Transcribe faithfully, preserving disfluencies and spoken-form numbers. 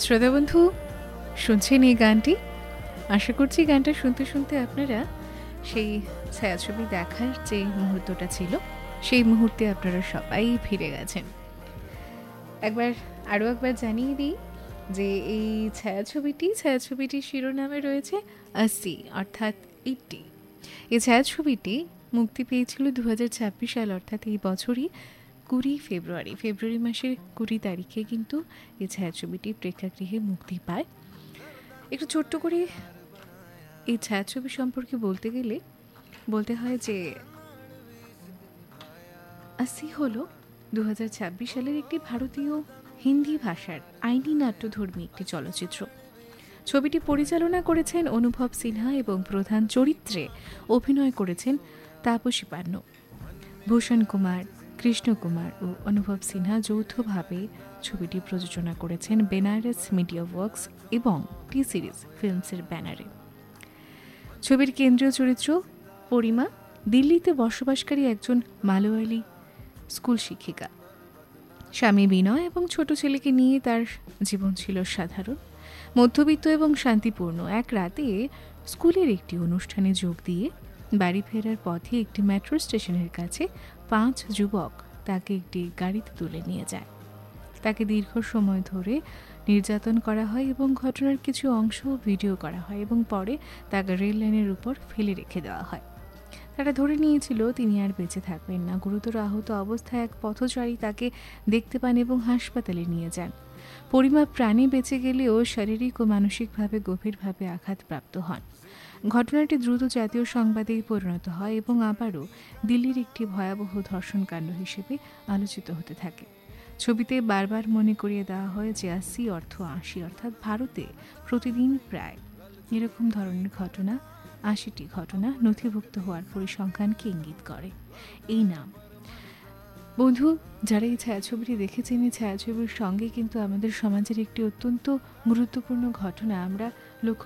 শ্রোতা বন্ধু, শুনছেন এই গানটি? আশা করছি গানটা শুনতে শুনতে আপনারা সেই ছায়াছবি দেখার যে মুহূর্তটা ছিল সেই মুহূর্তে আপনারা সবাই ফিরে গেছেন। একবার আরও একবার জানিয়ে দিই যে এই ছায়াছবিটি ছায়াছবিটির শিরোনামে রয়েছে আশি অর্থাৎ এইটি। এই ছায়াছবিটি মুক্তি পেয়েছিল দু হাজার ছাব্বিশ সাল অর্থাৎ এই বছরই কুড়ি ফেব্রুয়ারি ফেব্রুয়ারি মাসের কুড়ি তারিখে কিন্তু এই ছায়াছবিটি প্রেক্ষাগৃহে মুক্তি পায়। একটু ছোট্ট করে এই ছায়াছবি সম্পর্কে বলতে গেলে বলতে হয় যে আশি হলো দু হাজার ছাব্বিশ সালের একটি ভারতীয় হিন্দি ভাষার আইনি নাট্যধর্মী একটি চলচ্চিত্র। ছবিটি পরিচালনা করেছেন অনুভব সিনহা এবং প্রধান চরিত্রে অভিনয় করেছেন তাপসী পান্নু। ভূষণ কুমার, কৃষ্ণ কুমার ও অনুভব সিনহা যৌথভাবে ছবিটি প্রযোজনা করেছেন বেনারস মিডিয়া ওয়ার্কস এবং টি সিরিজ ফিল্মসের ব্যানারে। ছবির কেন্দ্রীয় চরিত্র পরিমা দিল্লিতে বসবাসকারী একজন মালয়ালি স্কুল শিক্ষিকা। স্বামী বিনয় এবং ছোট ছেলেকে নিয়ে তার জীবন ছিল সাধারণ, মধ্যবিত্ত এবং শান্তিপূর্ণ। এক রাতে স্কুলের একটি অনুষ্ঠানে যোগ দিয়ে বাড়ি ফেরার পথে একটি মেট্রো স্টেশনের কাছে পাঁচ যুবক তাকে একটি গাড়িতে তুলে নিয়ে যায়। তাকে দীর্ঘ সময় ধরে নির্যাতন করা হয় এবং ঘটনার কিছু অংশ ভিডিও করা হয় এবং পরে তাকে রেল লাইনের উপর ফেলে রেখে দেওয়া হয়। তারা ধরে নিয়েছিল তিনি আর বেঁচে থাকবেন না। গুরুতর আহত অবস্থায় এক পথচারী তাকে দেখতে পান এবং হাসপাতালে নিয়ে যান। পরিমা প্রাণে বেঁচে গেলেও শারীরিক ও মানসিকভাবে গভীরভাবে আঘাতপ্রাপ্ত হন। ঘটনাটি দ্রুত জাতীয় সংবাদে পরিণত হয় এবং আবারও দিল্লির একটি ভয়াবহ ধর্ষণকাণ্ড হিসেবে আলোচিত হতে থাকে। ছবিতে বারবার মনে করিয়ে দেওয়া হয় যে আশি অর্থ আশি, অর্থাৎ ভারতে প্রতিদিন প্রায় এরকম ধরনের ঘটনা আশিটি ঘটনা নথিভুক্ত হওয়ার পরিসংখ্যানকে ইঙ্গিত করে। এই নাম বন্ধু, যারা এই ছায়াছবিটি দেখেছেন, এই ছায়াছবির সঙ্গে কিন্তু আমাদের সমাজের একটি অত্যন্ত গুরুত্বপূর্ণ ঘটনা আমরা লক্ষ্য